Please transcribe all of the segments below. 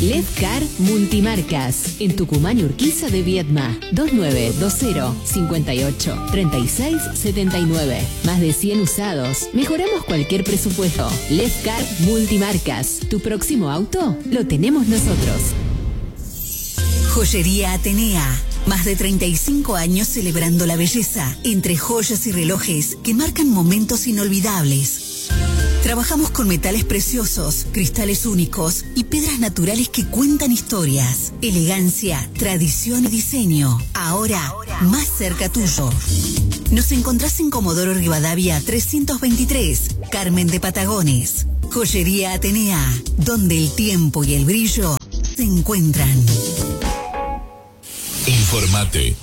Ledcar Multimarcas, en Tucumán y Urquiza de Viedma, 2920-58-3679. Más de 100 usados. Mejoramos cualquier presupuesto. Ledcar Multimarcas. Tu próximo auto lo tenemos nosotros. Joyería Atenea. Más de 35 años celebrando la belleza, entre joyas y relojes que marcan momentos inolvidables. Trabajamos con metales preciosos, cristales únicos y piedras naturales que cuentan historias. Elegancia, tradición y diseño. Ahora, más cerca tuyo. Nos encontrás en Comodoro Rivadavia 323, Carmen de Patagones. Joyería Atenea, donde el tiempo y el brillo se encuentran. Informate.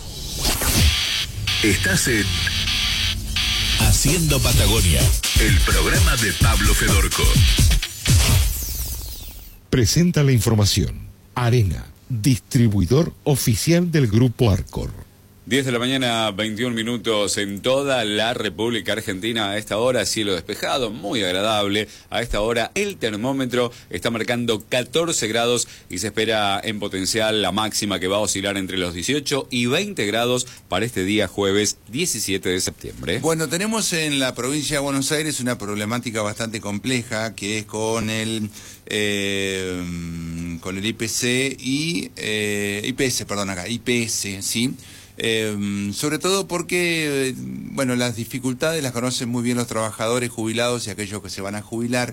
Estás en Haciendo Patagonia, el programa de Pablo Fedorco. Presenta la información. Arena, distribuidor oficial del Grupo Arcor. 10 de la mañana, 21 minutos en toda la República Argentina. A esta hora, cielo despejado, muy agradable. A esta hora, el termómetro está marcando 14 grados y se espera en potencial la máxima que va a oscilar entre los 18 y 20 grados para este día jueves 17 de septiembre. Bueno, tenemos en la provincia de Buenos Aires una problemática bastante compleja que es con el IPC y IPS, ¿sí? Sobre todo porque, bueno, las dificultades las conocen muy bien los trabajadores jubilados y aquellos que se van a jubilar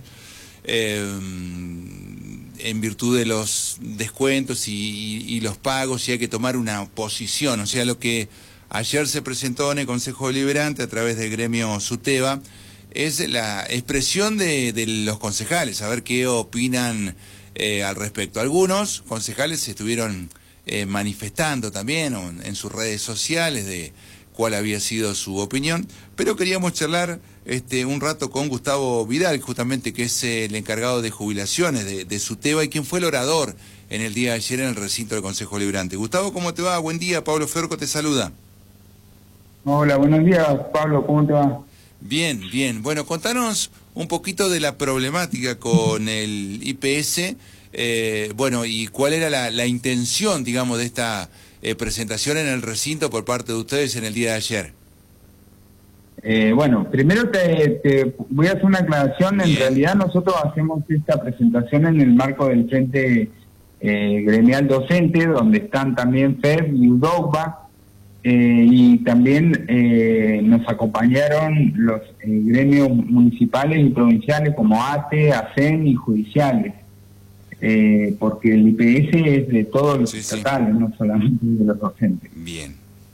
en virtud de los descuentos y los pagos, y hay que tomar una posición. O sea, lo que ayer se presentó en el Consejo Deliberante a través del gremio SUTEBA es la expresión de los concejales, a ver qué opinan al respecto. Algunos concejales estuvieron manifestando también en sus redes sociales de cuál había sido su opinión, pero queríamos charlar un rato con Gustavo Vidal, justamente, que es el encargado de jubilaciones de SUTEBA y quien fue el orador en el día de ayer en el recinto del Consejo Deliberante. Gustavo, ¿cómo te va? Buen día, Pablo Fedorco te saluda. Hola, buenos días, Pablo, ¿cómo te va? Bien, bien. Bueno, contanos un poquito de la problemática con el IPS. Bueno, y cuál era la intención, digamos, de esta presentación en el recinto por parte de ustedes en el día de ayer. Bueno, primero te voy a hacer una aclaración. En realidad nosotros hacemos esta presentación en el marco del Frente Gremial Docente, donde están también FEB y UDOCBA, y también nos acompañaron los gremios municipales y provinciales como ATE, ACEN y judiciales. Porque el IPS es de todos los estatales, no solamente de los docentes. Bien.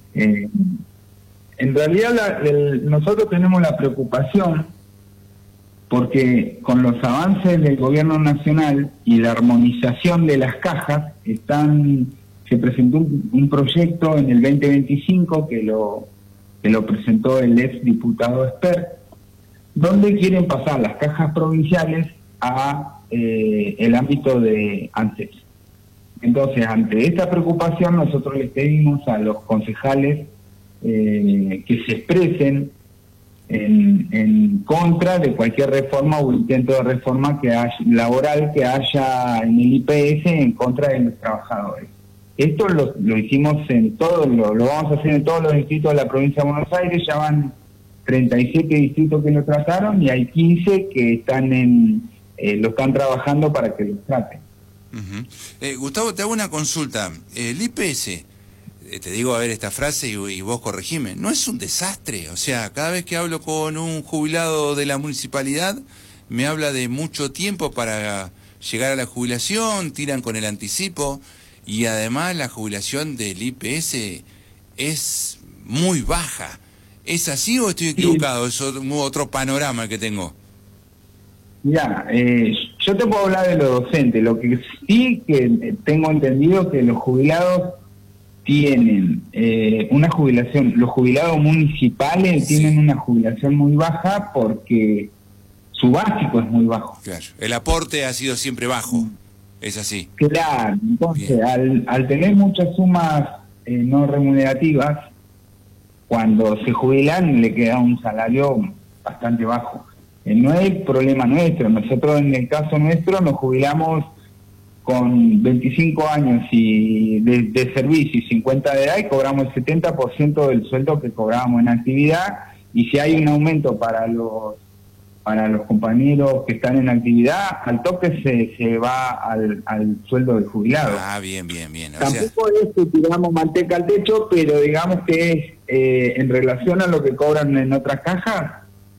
En realidad nosotros tenemos la preocupación porque con los avances del gobierno nacional y la armonización de las cajas se presentó un proyecto en el 2025 que lo presentó el ex diputado Esper, donde quieren pasar las cajas provinciales a el ámbito de ANSES. Entonces, ante esta preocupación, nosotros les pedimos a los concejales que se expresen en contra de cualquier reforma o intento de reforma laboral que haya en el IPS en contra de los trabajadores. Esto lo hicimos en todos, lo vamos a hacer en todos los distritos de la provincia de Buenos Aires. Ya van 37 distritos que lo trataron y hay 15 que están lo están trabajando para que lo traten. Gustavo, te hago una consulta. El IPS, te digo, a ver esta frase y vos corregime, ¿no es un desastre? O sea, cada vez que hablo con un jubilado de la municipalidad, me habla de mucho tiempo para llegar a la jubilación, tiran con el anticipo, y además la jubilación del IPS es muy baja. ¿Es así o estoy equivocado? Sí. Es otro panorama que tengo. Mira, yo te puedo hablar de los docentes. Lo que sí que tengo entendido que los jubilados tienen una jubilación, los jubilados municipales tienen una jubilación muy baja porque su básico es muy bajo. Claro, el aporte ha sido siempre bajo, es así. Claro, entonces al tener muchas sumas no remunerativas, cuando se jubilan le queda un salario bastante bajo. No es problema nuestro. Nosotros, en el caso nuestro, nos jubilamos con 25 años y de servicio y 50 de edad y cobramos el 70% del sueldo que cobrábamos en actividad, y si hay un aumento para los compañeros que están en actividad, al toque se va al sueldo del jubilado. Ah, bien. O Tampoco es que tiramos manteca al techo, pero digamos que es en relación a lo que cobran en otras cajas,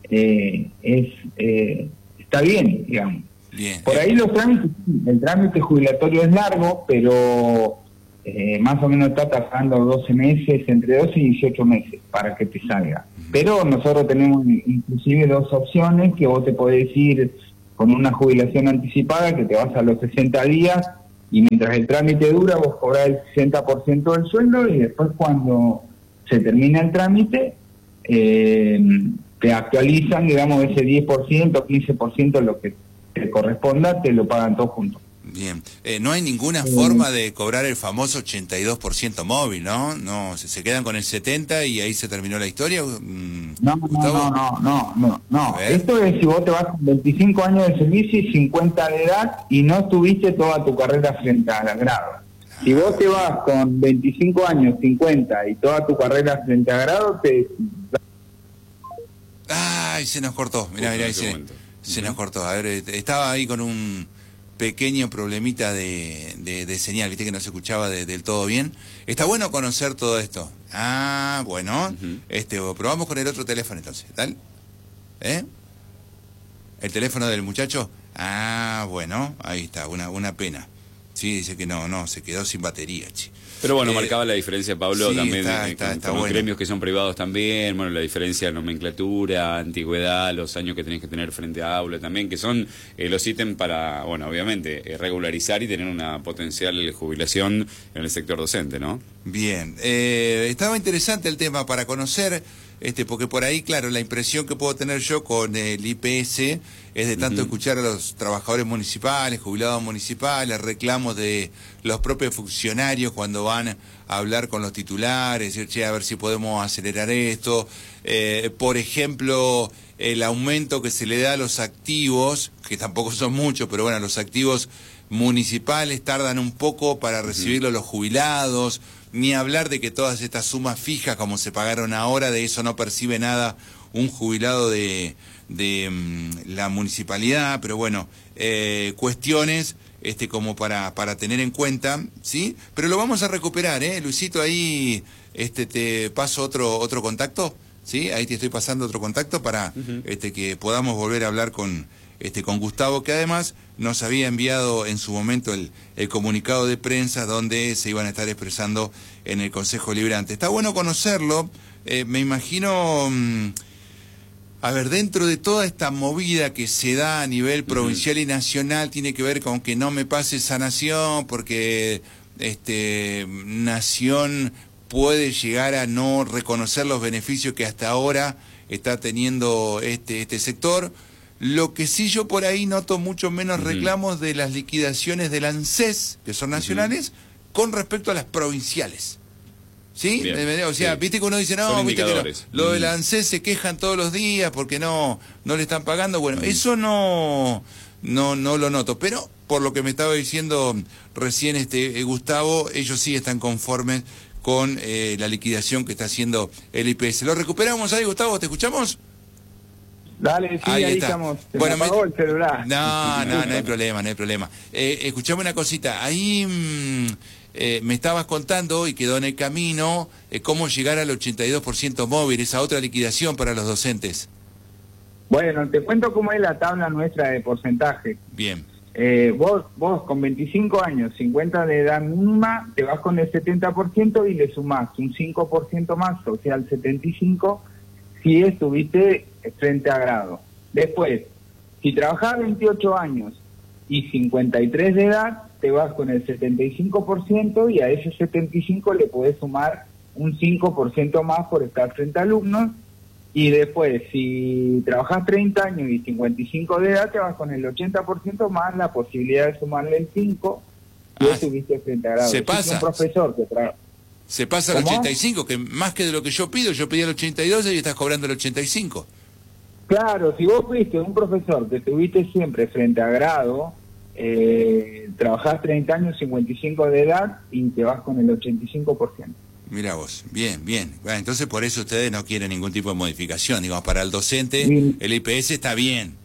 está bien, digamos. Bien. Por ahí los trámites, el trámite jubilatorio es largo, pero más o menos está tardando 12 meses, entre 12 y 18 meses para que te salga. Pero nosotros tenemos inclusive dos opciones, que vos te podés ir con una jubilación anticipada, que te vas a los 60 días, y mientras el trámite dura, vos cobrás el 60% del sueldo, y después cuando se termina el trámite, te actualizan, digamos, ese 10%, 15%, lo que te corresponda, te lo pagan todos juntos. Bien. No hay ninguna forma de cobrar el famoso 82% móvil, ¿no? No, se quedan con el 70% y ahí se terminó la historia. No. Esto es si vos te vas con 25 años de servicio y 50 de edad y no estuviste toda tu carrera frente al grado. Si vos te vas con 25 años, 50 y toda tu carrera frente a grado, Ay, se nos cortó. Mirá, se nos cortó. A ver, estaba ahí con un pequeño problemita de señal, viste que no se escuchaba del todo bien. Está bueno conocer todo esto. Ah, bueno. Probamos con el otro teléfono entonces, ¿tal? ¿El teléfono del muchacho? Ah, bueno, ahí está, una pena. Sí, dice que no, se quedó sin batería, che. Pero bueno, marcaba la diferencia, Pablo, sí, también está con bueno. gremios que son privados también, bueno, la diferencia de nomenclatura, antigüedad, los años que tenés que tener frente a aula también, que son los ítems para, bueno, obviamente, regularizar y tener una potencial jubilación en el sector docente, ¿no? Bien, estaba interesante el tema para conocer, porque por ahí, claro, la impresión que puedo tener yo con el IPS es de tanto escuchar a los trabajadores municipales, jubilados municipales, reclamos de los propios funcionarios cuando van a hablar con los titulares, decir, che, a ver si podemos acelerar esto. Por ejemplo, el aumento que se le da a los activos, que tampoco son muchos, pero bueno, los activos municipales tardan un poco para recibirlo los jubilados, ni hablar de que todas estas sumas fijas como se pagaron ahora, de eso no percibe nada un jubilado de la municipalidad, pero bueno, cuestiones como para tener en cuenta, ¿sí? Pero lo vamos a recuperar, Luisito, ahí te paso otro contacto, ¿sí? Ahí te estoy pasando otro contacto para que podamos volver a hablar con Gustavo, que además nos había enviado en su momento el comunicado de prensa donde se iban a estar expresando en el Consejo Deliberante. Está bueno conocerlo, me imagino, a ver, dentro de toda esta movida que se da a nivel provincial y nacional, tiene que ver con que no me pase sanación, porque Nación puede llegar a no reconocer los beneficios que hasta ahora está teniendo este sector. Lo que sí yo por ahí noto mucho menos reclamos de las liquidaciones del ANSES, que son nacionales, con respecto a las provinciales. ¿Sí? Bien, o sea, sí. viste que uno dice, no, viste que lo del ANSES se quejan todos los días porque no le están pagando. Bueno, eso no lo noto, pero por lo que me estaba diciendo recién Gustavo, ellos sí están conformes con la liquidación que está haciendo el IPS. ¿Lo recuperamos ahí, Gustavo? ¿Te escuchamos? Dale, sí, ahí estamos. Se me apagó el celular. No hay problema. Escuchame una cosita. Ahí me estabas contando y quedó en el camino cómo llegar al 82% móvil, esa otra liquidación para los docentes. Bueno, te cuento cómo es la tabla nuestra de porcentaje. Bien. Vos con 25 años, 50 de edad mínima, te vas con el 70% y le sumás un 5% más, o sea, el 75%, si estuviste frente a grado. Después, si trabajás 28 años y 53 de edad, te vas con el 75% y a ese 75% le podés sumar un 5% más por estar frente a alumnos. Y después, si trabajás 30 años y 55 de edad, te vas con el 80% más la posibilidad de sumarle el 5% si estuviste frente a grado. Se pasa. Un profesor que Se pasa al 85, que más que de lo que yo pido, yo pedía el 82 y estás cobrando el 85. Claro, si vos fuiste un profesor que estuviste siempre frente a grado, trabajás 30 años, 55 de edad y te vas con el 85%. Mira vos, bien, bien. Bueno, entonces por eso ustedes no quieren ningún tipo de modificación. Digamos, para el docente, Sí. el IPS está bien.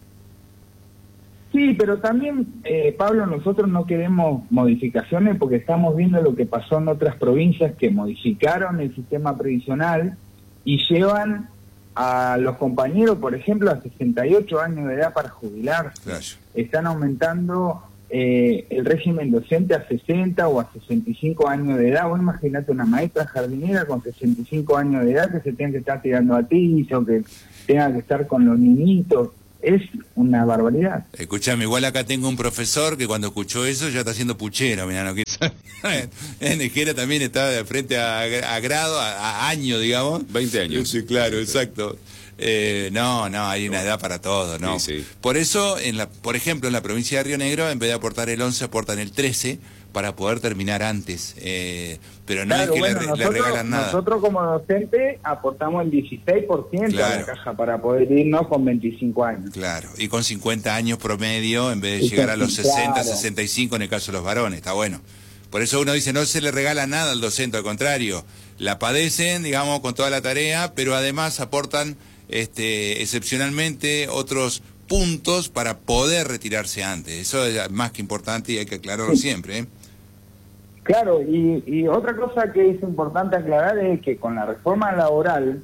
Sí, pero también, Pablo, nosotros no queremos modificaciones porque estamos viendo lo que pasó en otras provincias que modificaron el sistema previsional y llevan a los compañeros, por ejemplo, a 68 años de edad para jubilarse. Claro. Están aumentando el régimen docente a 60 o a 65 años de edad. Vos imaginate una maestra jardinera con 65 años de edad que se tenga que estar tirando a ti o que tenga que estar con los niñitos. Es una barbaridad. Escuchame, igual acá tengo un profesor que cuando escuchó eso ya está haciendo puchero, mirá, no quiere saber. En Nejera también estaba de frente a grado, a año, digamos. 20 años. Sí, claro, exacto. No, hay una edad para todo, ¿no? Sí, sí. Por eso, por ejemplo, en la provincia de Río Negro, en vez de aportar el 11, aportan el 13 para poder terminar antes. Pero no Claro, es que bueno, le regalan nada. Nosotros como docente aportamos el 16% Claro. a la caja para poder irnos con 25 años. Claro, y con 50 años promedio, en vez de llegar a los 60, Claro. 65 en el caso de los varones, está bueno. Por eso uno dice, no se le regala nada al docente, al contrario, la padecen, digamos, con toda la tarea, pero además aportan excepcionalmente otros puntos para poder retirarse antes. Eso es más que importante y hay que aclararlo siempre, ¿eh? Claro, y otra cosa que es importante aclarar es que con la reforma laboral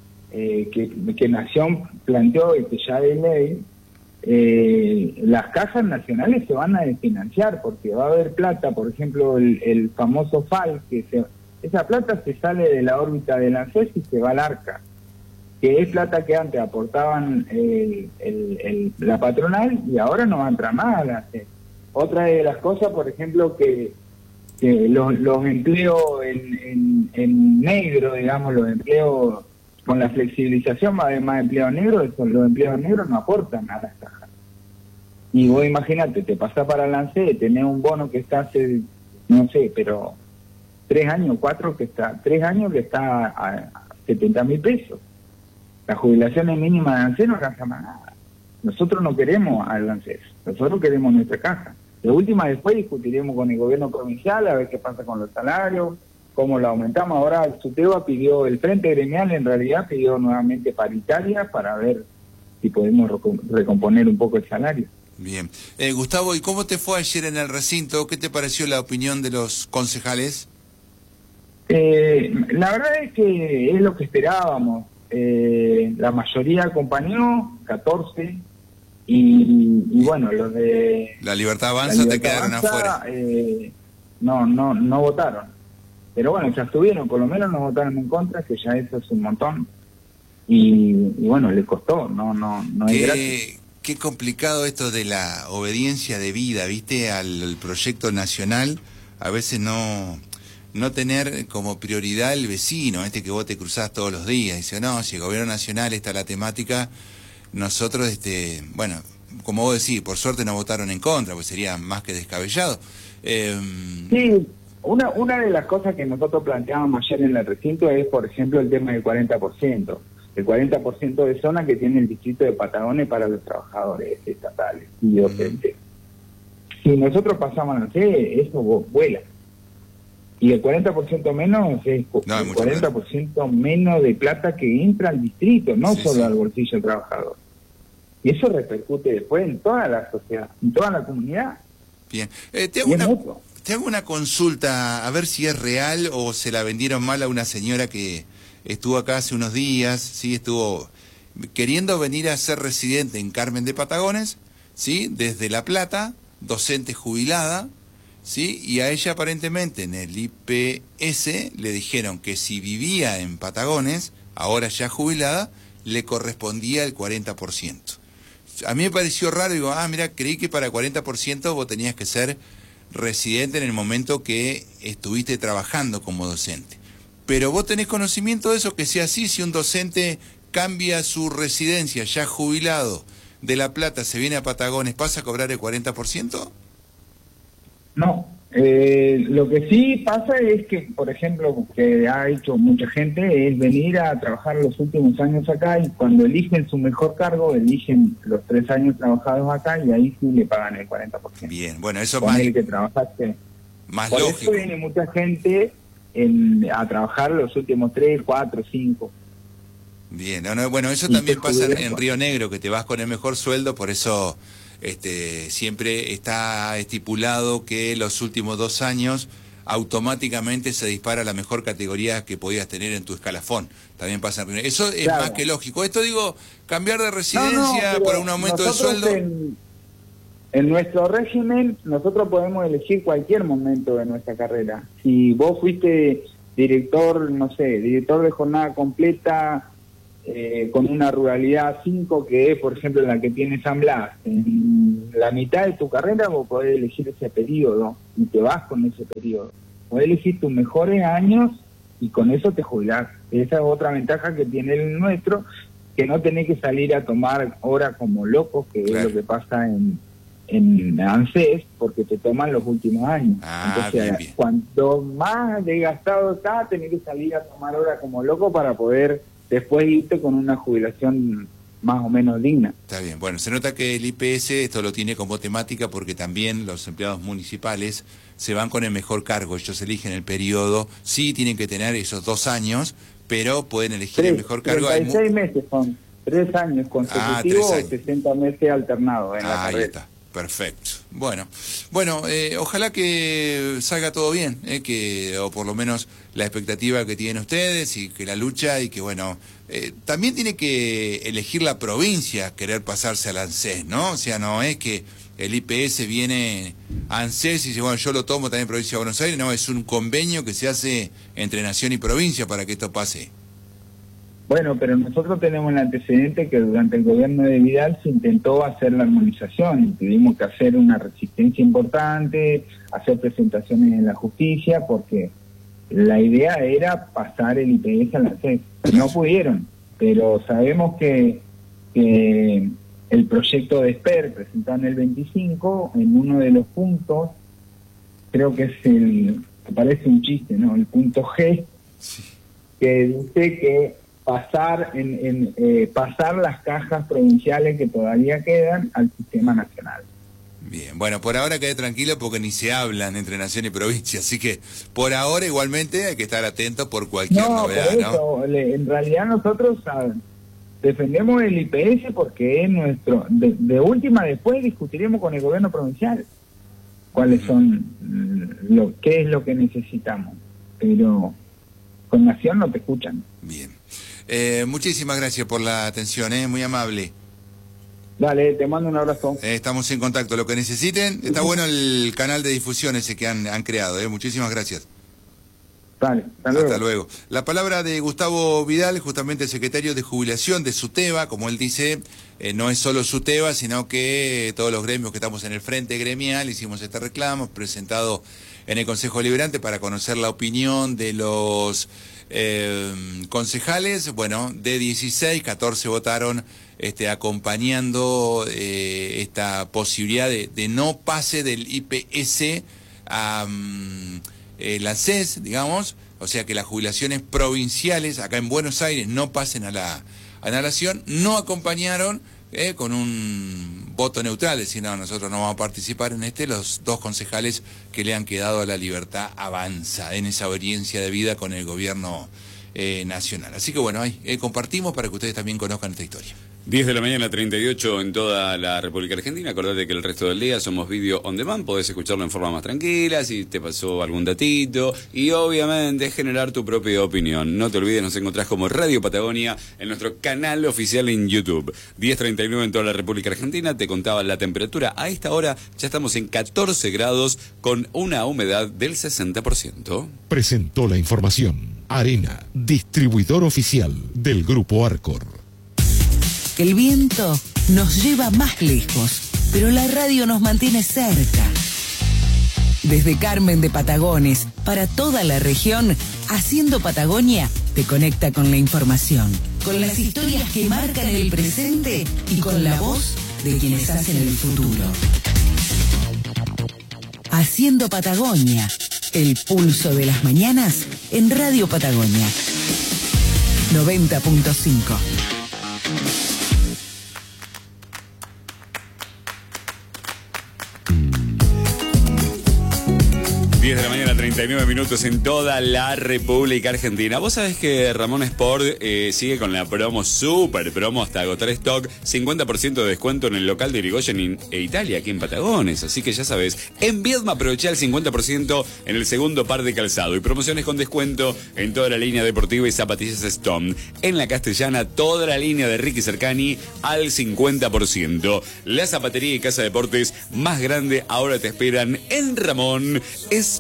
que Nación planteó y que ya es ley, las cajas nacionales se van a desfinanciar porque va a haber plata, por ejemplo, el famoso FAL, esa plata se sale de la órbita del ANSES y se va al ARCA, que es plata que antes aportaban la patronal y ahora no va a entrar más al ANSES. Otra de las cosas, por ejemplo, que los empleos en negro, digamos, los empleos con la flexibilización va a haber más empleos negros, los empleos negros no aportan a las cajas. Y vos imagínate, te pasás para el ANSES, tenés un bono que está hace, no sé, pero 3 años que está a 70.000 pesos. Las jubilaciones mínimas de ANSES no alcanzan más nada. Nosotros no queremos al ANSES, nosotros queremos nuestra caja. De última, después discutiremos con el gobierno provincial a ver qué pasa con los salarios, cómo lo aumentamos. Ahora el SUTEBA el Frente Gremial en realidad pidió nuevamente paritaria para ver si podemos recomponer un poco el salario. Bien. Gustavo, ¿y cómo te fue ayer en el recinto? ¿Qué te pareció la opinión de los concejales? La verdad es que es lo que esperábamos. La mayoría acompañó, 14, y bueno, los de La Libertad Avanza te quedaron afuera. No votaron. Pero bueno, ya estuvieron, por lo menos no votaron en contra, que ya eso es un montón. Y bueno, les costó, no es gratis. Qué complicado esto de la obediencia debida, ¿viste? Al proyecto nacional, a veces no tener como prioridad el vecino, que vos te cruzás todos los días. Dice, no, si el gobierno nacional está la temática, nosotros, bueno, como vos decís, por suerte no votaron en contra, pues sería más que descabellado. Sí, una de las cosas que nosotros planteábamos ayer en el recinto es, por ejemplo, el tema del 40%. El 40% de zona que tiene el distrito de Patagones para los trabajadores estatales y docentes. Si nosotros pasamos a C, eso vuela. Y el 40% menos es el 40% menos de plata que entra al distrito, no solo al bolsillo del trabajador. Y eso repercute después en toda la sociedad, en toda la comunidad. Bien. Te hago una consulta, a ver si es real o se la vendieron mal a una señora que estuvo acá hace unos días, ¿sí? Estuvo queriendo venir a ser residente en Carmen de Patagones, ¿sí? Desde La Plata, docente jubilada, ¿sí? Y a ella aparentemente en el IPS le dijeron que si vivía en Patagones, ahora ya jubilada, le correspondía el 40%. A mí me pareció raro, digo, mira, creí que para 40% vos tenías que ser residente en el momento que estuviste trabajando como docente. Pero vos tenés conocimiento de eso, que sea así, si un docente cambia su residencia ya jubilado de La Plata, se viene a Patagones, ¿pasa a cobrar el 40%? No, Lo que sí pasa es que, por ejemplo, que ha hecho mucha gente, es venir a trabajar los últimos años acá y cuando eligen su mejor cargo, eligen los 3 años trabajados acá y ahí sí le pagan el 40%. Bien, bueno, eso con más, el que trabajaste. más Por lógico. eso viene mucha gente a trabajar los últimos 3, 4, 5. Bien, bueno, eso Y también te pasa jubilas, en Río Negro, que te vas con el mejor sueldo, por eso siempre está estipulado que los últimos 2 años automáticamente se dispara la mejor categoría que podías tener en tu escalafón. También pasa en Río Negro. Eso es Claro. más que lógico. Esto digo, cambiar de residencia pero por un aumento de nosotros sueldo. En nuestro régimen, nosotros podemos elegir cualquier momento de nuestra carrera. Si vos fuiste director, no sé, director de jornada completa con una ruralidad 5, que es, por ejemplo, la que tiene San Blas, en la mitad de tu carrera vos podés elegir ese periodo y te vas con ese periodo. Podés elegir tus mejores años y con eso te jubilás. Esa es otra ventaja que tiene el nuestro, que no tenés que salir a tomar hora como locos, que Claro. es lo que pasa en ANSES, porque te toman los últimos años. Entonces, bien. cuanto más desgastado está, tenés que salir a tomar hora como loco para poder después irte con una jubilación más o menos digna. Está bien, bueno, se nota que el IPS esto lo tiene como temática porque también los empleados municipales se van con el mejor cargo, ellos eligen el periodo, sí tienen que tener esos 2 años, pero pueden elegir el mejor cargo. 36 meses son 3 años consecutivos, 3 años. 60 meses alternados en la Ahí carrera. está, perfecto. Bueno, ojalá que salga todo bien, o por lo menos la expectativa que tienen ustedes y que la lucha y que también tiene que elegir la provincia querer pasarse al ANSES, ¿no? O sea, no es que el IPS viene a ANSES y dice, bueno, yo lo tomo también en provincia de Buenos Aires, no, es un convenio que se hace entre nación y provincia para que esto pase. Bueno, pero nosotros tenemos el antecedente que durante el gobierno de Vidal se intentó hacer la armonización y tuvimos que hacer una resistencia importante, hacer presentaciones en la justicia, porque la idea era pasar el IPS a la CES. No pudieron, pero sabemos que el proyecto de SPER presentado en el 25, en uno de los puntos, creo que es me parece un chiste, ¿no? El punto G, que dice que pasar pasar las cajas provinciales que todavía quedan al sistema nacional. Bien, bueno, por ahora quede tranquilo porque ni se hablan entre nación y provincia, así que por ahora igualmente hay que estar atentos por cualquier novedad, por eso, en realidad nosotros defendemos el IPS porque es nuestro, de última después discutiremos con el gobierno provincial cuáles son, qué es lo que necesitamos, pero con nación no te escuchan. Bien. Muchísimas gracias por la atención, muy amable. Dale, te mando un abrazo. Estamos en contacto, lo que necesiten. Está bueno el canal de difusión ese que han creado, muchísimas gracias. Dale, hasta luego. Hasta luego. La palabra de Gustavo Vidal, justamente secretario de jubilación de SUTEBA, como él dice, no es solo SUTEBA, sino que todos los gremios que estamos en el frente gremial hicimos este reclamo, presentado en el Consejo Deliberante para conocer la opinión de los concejales. Bueno, de 16, 14 votaron acompañando esta posibilidad de no pase del IPS a la CES, digamos, o sea que las jubilaciones provinciales acá en Buenos Aires no pasen a la nación. No acompañaron con un voto neutral, es decir, no, nosotros no vamos a participar en los 2 concejales que le han quedado a La Libertad Avanza en esa audiencia de vida con el gobierno nacional. Así que bueno, ahí compartimos para que ustedes también conozcan esta historia. 10 de la mañana, 38 en toda la República Argentina. Acordate que el resto del día somos video on demand, podés escucharlo en forma más tranquila, si te pasó algún datito, y obviamente generar tu propia opinión. No te olvides, nos encontrás como Radio Patagonia en nuestro canal oficial en YouTube. 10:39 en toda la República Argentina, te contaba la temperatura. A esta hora ya estamos en 14 grados con una humedad del 60%. Presentó la información. Arena, distribuidor oficial del Grupo Arcor. El viento nos lleva más lejos, pero la radio nos mantiene cerca. Desde Carmen de Patagones, para toda la región, Haciendo Patagonia te conecta con la información, con las historias que marcan el presente y con la voz de quienes hacen el futuro. Haciendo Patagonia, el pulso de las mañanas en Radio Patagonia 90.5. 10 de la mañana, 39 minutos en toda la República Argentina. Vos sabés que Ramón Sport sigue con la promo, super promo, hasta agotar stock, 50% de descuento en el local de Irigoyen e Italia, aquí en Patagones. Así que ya sabés, en Viedma aprovechá el 50% en el segundo par de calzado y promociones con descuento en toda la línea deportiva y zapatillas Stone. En la Castellana, toda la línea de Ricky Cercani al 50%. La zapatería y casa de deportes más grande ahora te esperan en Ramón Sport.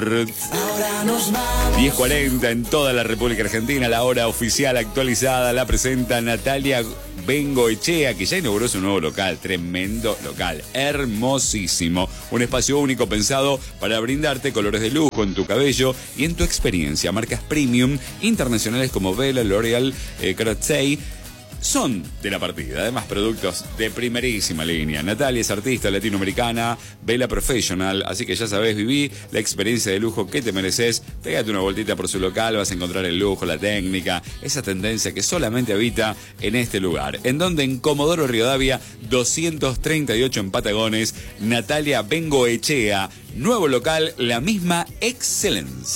10:40 en toda la República Argentina, la hora oficial actualizada la presenta Natalia Bengoechea, que ya inauguró su nuevo local, tremendo local, hermosísimo, un espacio único pensado para brindarte colores de lujo en tu cabello y en tu experiencia. Marcas premium internacionales como Vela, L'Oreal, Cartier son de la partida. Además, productos de primerísima línea. Natalia es artista latinoamericana, Vela Professional, así que ya sabés, viví la experiencia de lujo que te mereces. Pégate una vueltita por su local, vas a encontrar el lujo, la técnica, esa tendencia que solamente habita en este lugar. En donde en Comodoro Rivadavia 238 en Patagones, Natalia Bengoechea, nuevo local, la misma excelencia.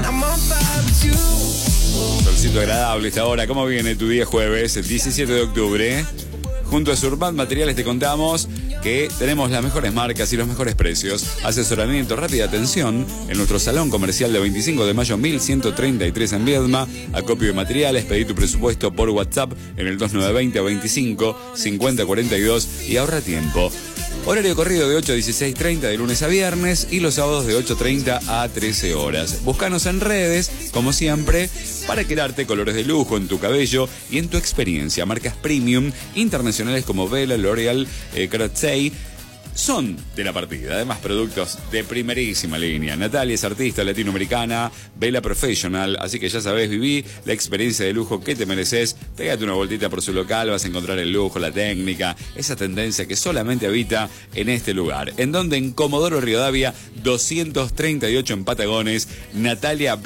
Solcito agradable esta hora. ¿Cómo viene tu día jueves, el 17 de octubre? Junto a Surban Materiales te contamos que tenemos las mejores marcas y los mejores precios. Asesoramiento, rápida atención en nuestro salón comercial de 25 de mayo 1133 en Viedma. Acopio de materiales, pedí tu presupuesto por WhatsApp en el 2920 25 50 42 y ahorra tiempo. Horario corrido de 8 a 16:30 de lunes a viernes y los sábados de 8:30 a 13 horas. Búscanos en redes, como siempre, para crearte colores de lujo en tu cabello y en tu experiencia. Marcas premium internacionales como Vela, L'Oreal, Cartier son de la partida. Además, productos de primerísima línea. Natalia es artista latinoamericana, Vela Professional, así que ya sabés, viví la experiencia de lujo que te mereces. Pégate una vueltita por su local, vas a encontrar el lujo, la técnica, esa tendencia que solamente habita en este lugar. En donde en Comodoro Rivadavia 238 en Patagones, Natalia